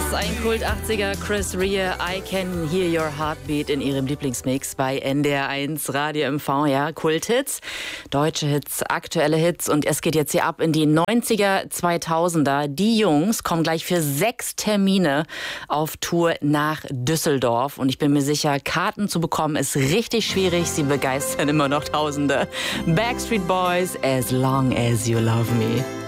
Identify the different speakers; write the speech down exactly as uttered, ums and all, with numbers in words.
Speaker 1: Ein Kult achtziger, Chris Rea, I Can Hear Your Heartbeat in ihrem Lieblingsmix bei N D R eins Radio M V. Ja, Kulthits, deutsche Hits, aktuelle Hits und es geht jetzt hier ab in die neunziger, zweitausender. Die Jungs kommen gleich für sechs Termine auf Tour nach Düsseldorf und ich bin mir sicher, Karten zu bekommen ist richtig schwierig. Sie begeistern immer noch Tausende. Backstreet Boys, As Long As You Love Me.